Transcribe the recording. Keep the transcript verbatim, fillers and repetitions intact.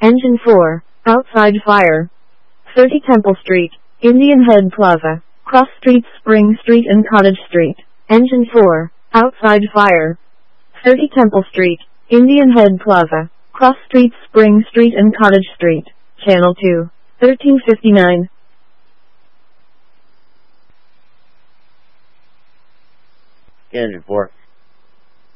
Engine four, outside fire. thirty Temple Street, Indian Head Plaza, Cross Street, Spring Street and Cottage Street. Engine four, outside fire. thirty Temple Street, Indian Head Plaza, Cross Street, Spring Street and Cottage Street. Channel two, thirteen fifty-nine. Engine four.